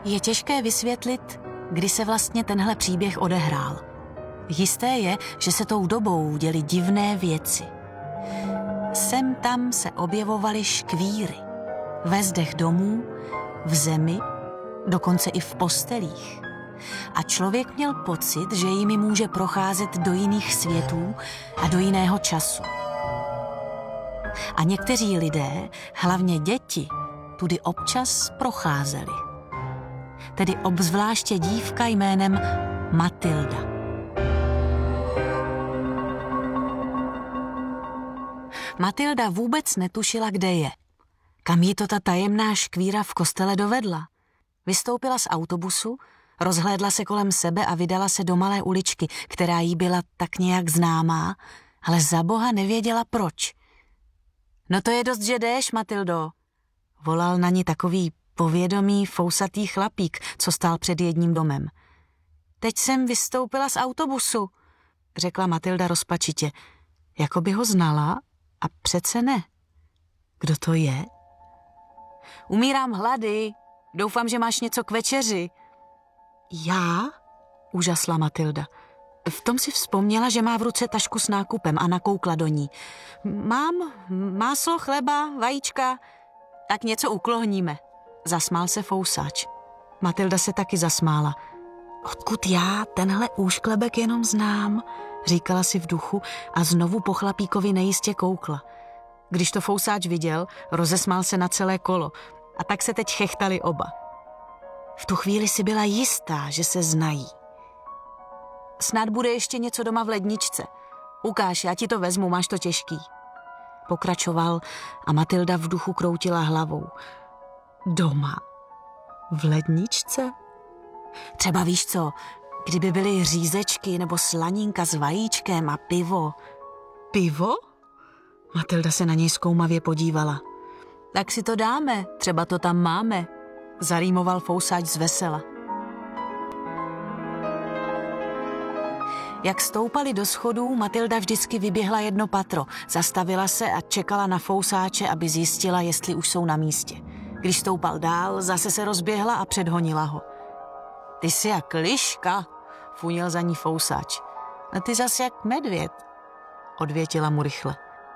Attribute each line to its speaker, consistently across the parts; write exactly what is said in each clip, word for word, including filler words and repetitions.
Speaker 1: Je těžké vysvětlit, kdy se vlastně tenhle příběh odehrál. Jisté je, že se tou dobou děly divné věci. Sem tam se objevovaly škvíry. Ve zdech domů, v zemi, dokonce i v postelích. A člověk měl pocit, že jimi může procházet do jiných světů a do jiného času. A někteří lidé, hlavně děti, tudy občas procházeli. Tedy obzvláště dívka jménem Matilda. Matilda vůbec netušila, kde je. Kam jí to ta tajemná škvíra v kostele dovedla. Vystoupila z autobusu, rozhlédla se kolem sebe a vydala se do malé uličky, která jí byla tak nějak známá, ale za boha nevěděla proč. No to je dost, že jdeš, Matildo, volal na ní takový povědomý, fousatý chlapík, co stál před jedním domem. Teď jsem vystoupila z autobusu, řekla Matilda rozpačitě. Jako by ho znala a přece ne. Kdo to je? Umírám hlady, doufám, že máš něco k večeři. Já? Úžasla Matilda. V tom si vzpomněla, že má v ruce tašku s nákupem a nakoukla do ní. Mám máslo, chleba, vajíčka, tak něco uklohníme. Zasmál se fousáč. Matilda se taky zasmála. Odkud já tenhle úšklebek jenom znám, říkala si v duchu a znovu po chlapíkovi nejistě koukla. Když to fousáč viděl, rozesmál se na celé kolo a tak se teď chechtali oba. V tu chvíli si byla jistá, že se znají. Snad bude ještě něco doma v ledničce. Ukáž, já ti to vezmu, máš to těžký. Pokračoval a Matilda v duchu kroutila hlavou. Doma? V ledničce? Třeba víš co, kdyby byly řízečky nebo slaninka s vajíčkem a pivo. Pivo? Matilda se na něj zkoumavě podívala. Tak si to dáme, třeba to tam máme, zarýmoval fousáč zvesela. Jak stoupali do schodů, Matilda vždycky vyběhla jedno patro, zastavila se a čekala na fousáče, aby zjistila, jestli už jsou na místě. Když stoupal dál, zase se rozběhla a předhonila ho. Ty jsi jak liška, funěl za ní fousáč. A ty zase jak medvěd, odvětila mu rychle.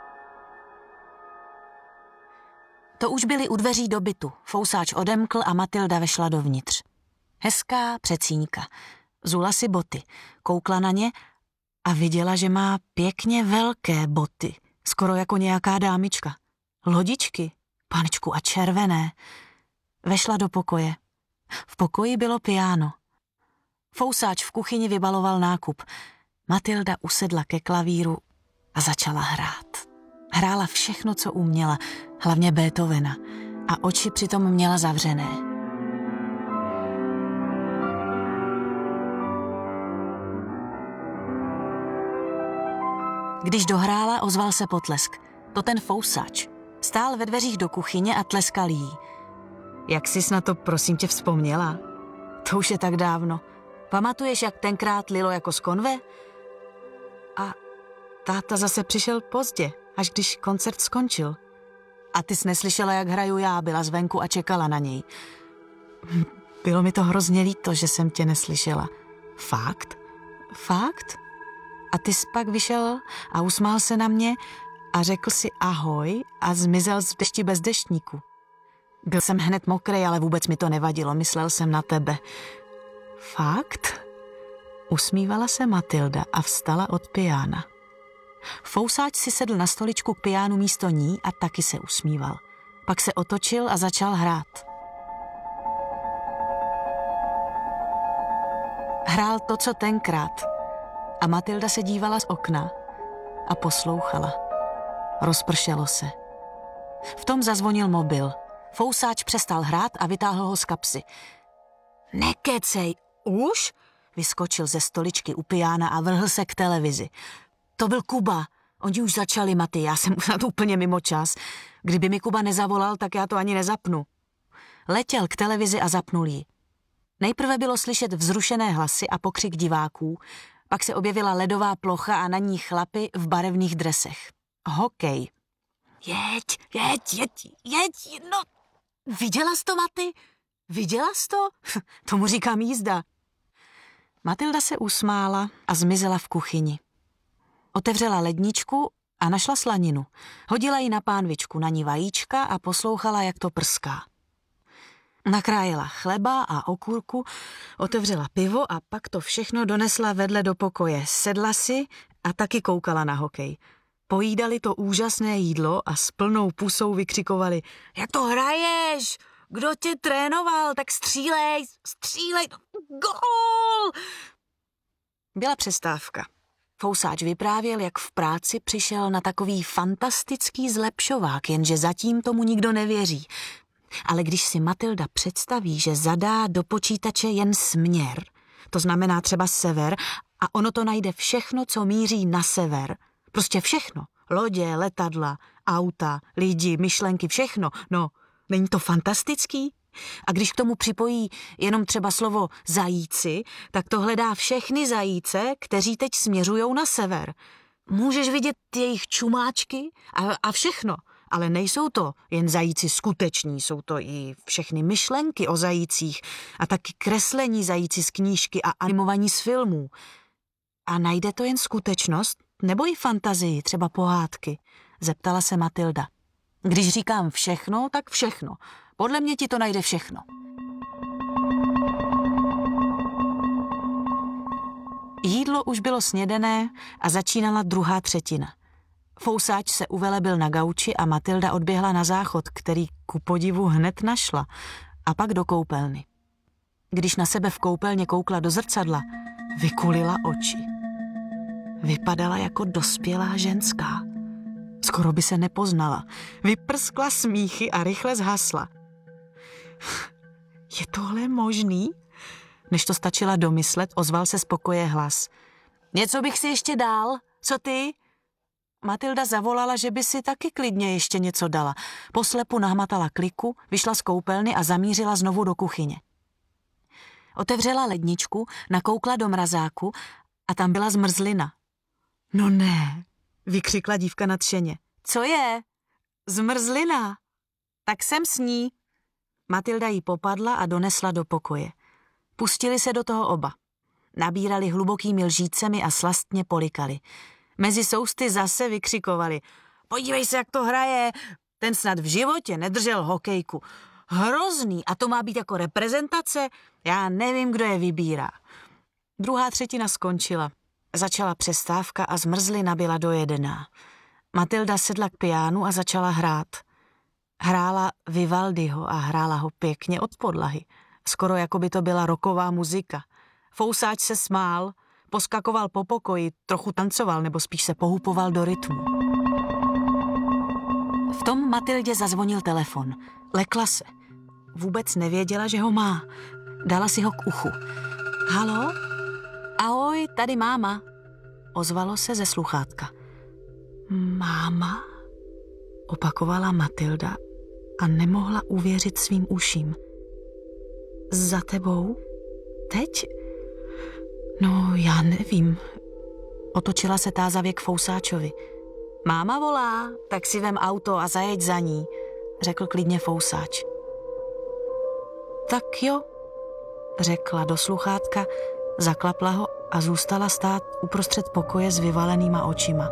Speaker 1: To už byli u dveří do bytu. Fousáč odemkl a Matilda vešla dovnitř. Hezká přecíňka. Zula si boty, koukla na ně a viděla, že má pěkně velké boty, skoro jako nějaká dámička. Lodičky, panečku a červené. Vešla do pokoje. V pokoji bylo piano. Fousáč v kuchyni vybaloval nákup. Matilda usedla ke klavíru a začala hrát. Hrála všechno, co uměla, hlavně Beethovena, a oči přitom měla zavřené. Když dohrála, ozval se potlesk. To ten fousáč. Stál ve dveřích do kuchyně a tleskal jí. Jak jsi na to, prosím tě, vzpomněla? To už je tak dávno. Pamatuješ, jak tenkrát lilo jako z konve? A táta zase přišel pozdě, až když koncert skončil. A ty jsi neslyšela, jak hraju já, byla zvenku a čekala na něj. Bylo mi to hrozně líto, že jsem tě neslyšela. Fakt? Fakt? A ty jsi pak vyšel a usmál se na mě a řekl si ahoj a zmizel z dešti bez deštníku. Byl jsem hned mokrý, ale vůbec mi to nevadilo, myslel jsem na tebe. Fakt? Usmívala se Matilda a vstala od piána. Fousáč si sedl na stoličku k piánu místo ní a taky se usmíval. Pak se otočil a začal hrát. Hrál to, co tenkrát. A Matilda se dívala z okna a poslouchala. Rozpršelo se. V tom zazvonil mobil. Fousáč přestal hrát a vytáhl ho z kapsy. Nekecej, už? Vyskočil ze stoličky u piána a vrhl se k televizi. To byl Kuba. Oni už začali, Maty, já jsem už na to úplně mimo čas. Kdyby mi Kuba nezavolal, tak já to ani nezapnu. Letěl k televizi a zapnul ji. Nejprve bylo slyšet vzrušené hlasy a pokřik diváků, pak se objevila ledová plocha a na ní chlapy v barevných dresech. Hokej. Jeď, jeď, jeď, jeď, no. Viděla jsi to, Maty? Viděla jsi to? Tomu říkám jízda. Matilda se usmála a zmizela v kuchyni. Otevřela ledničku a našla slaninu. Hodila ji na pánvičku, na ní vajíčka a poslouchala, jak to prská. Nakrájela chleba a okurku, otevřela pivo a pak to všechno donesla vedle do pokoje. Sedla si a taky koukala na hokej. Pojídali to úžasné jídlo a s plnou pusou vykřikovali: Jak to hraješ? Kdo tě trénoval? Tak střílej, střílej, gól! Byla přestávka. Fousáč vyprávěl, jak v práci přišel na takový fantastický zlepšovák, jenže zatím tomu nikdo nevěří. Ale když si Matilda představí, že zadá do počítače jen směr, to znamená třeba sever, a ono to najde všechno, co míří na sever, prostě všechno, lodě, letadla, auta, lidi, myšlenky, všechno, no, není to fantastický? A když k tomu připojí jenom třeba slovo zajíci, tak to hledá všechny zajíce, kteří teď směřujou na sever. Můžeš vidět jejich čumáčky a, a všechno, ale nejsou to jen zajíci skuteční, jsou to i všechny myšlenky o zajících a taky kreslení zajíci z knížky a animovaní z filmů. A najde to jen skutečnost nebo i fantazii, třeba pohádky? Zeptala se Matilda. Když říkám všechno, tak všechno. Podle mě ti to najde všechno. Jídlo už bylo snědené a začínala druhá třetina. Fousáč se uvelebil na gauči a Matilda odběhla na záchod, který ku podivu hned našla, a pak do koupelny. Když na sebe v koupelně koukla do zrcadla, vykulila oči. Vypadala jako dospělá ženská. Skoro by se nepoznala. Vyprskla smíchy a rychle zhasla. Je tohle možný? Než to stačila domyslet, ozval se z pokoje hlas. Něco bych si ještě dal? Co ty? Matilda zavolala, že by si taky klidně ještě něco dala. Poslepu nahmatala kliku, vyšla z koupelny a zamířila znovu do kuchyně. Otevřela ledničku, nakoukla do mrazáku a tam byla zmrzlina. No ne, vykřikla dívka nadšeně. Co je? Zmrzlina. Tak jsem s ní. Matilda jí popadla a donesla do pokoje. Pustili se do toho oba. Nabírali hlubokými lžícemi a slastně polikali. Mezi sousty zase vykřikovali. Podívej se, jak to hraje. Ten snad v životě nedržel hokejku. Hrozný. A to má být jako reprezentace? Já nevím, kdo je vybírá. Druhá třetina skončila. Začala přestávka a zmrzlina byla dojedená. Matilda sedla k piánu a začala hrát. Hrála Vivaldiho a hrála ho pěkně od podlahy. Skoro jako by to byla rocková muzika. Fousáč se smál, poskakoval po pokoji, trochu tancoval nebo spíš se pohupoval do rytmu. V tom Matildě zazvonil telefon. Lekla se. Vůbec nevěděla, že ho má. Dala si ho k uchu. Haló? Ahoj, tady máma. Ozvalo se ze sluchátka. Máma? Opakovala Matilda a nemohla uvěřit svým uším. Za tebou? Teď? No, já nevím. Otočila se tázavě k Fousáčovi. Máma volá, tak si vem auto a zajeď za ní, řekl klidně Fousáč. Tak jo, řekla do sluchátka, zaklapla ho a zůstala stát uprostřed pokoje s vyvalenýma očima.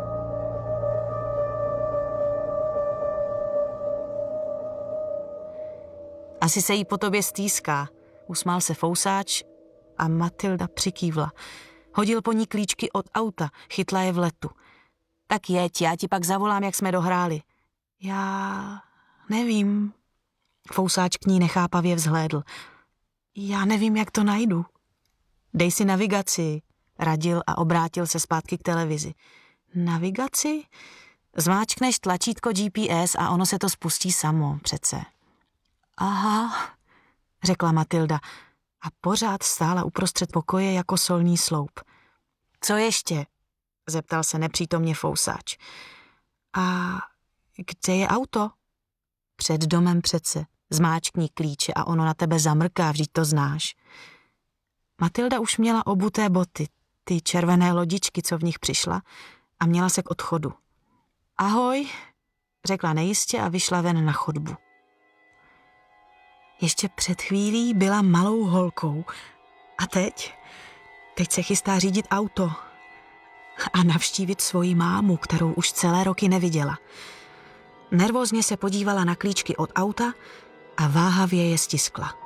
Speaker 1: Asi se jí po tobě stýská, usmál se Fousáč a Matilda přikývla. Hodil po ní klíčky od auta, chytla je v letu. Tak jeď, já ti pak zavolám, jak jsme dohráli. Já nevím. Fousáč k ní nechápavě vzhlédl. Já nevím, jak to najdu. Dej si navigaci, radil a obrátil se zpátky k televizi. Navigaci? Zmáčkneš tlačítko G P S a ono se to spustí samo, přece. Aha, řekla Matilda a pořád stála uprostřed pokoje jako solný sloup. Co ještě? Zeptal se nepřítomně Fousáč. A kde je auto? Před domem přece. Zmáčkni klíče a ono na tebe zamrká, vždyť to znáš. Matilda už měla obuté boty, ty červené lodičky, co v nich přišla, a měla se k odchodu. Ahoj, řekla nejistě a vyšla ven na chodbu. Ještě před chvílí byla malou holkou. A teď? Teď se chystá řídit auto. A navštívit svoji mámu, kterou už celé roky neviděla. Nervózně se podívala na klíčky od auta a váhavě je stiskla.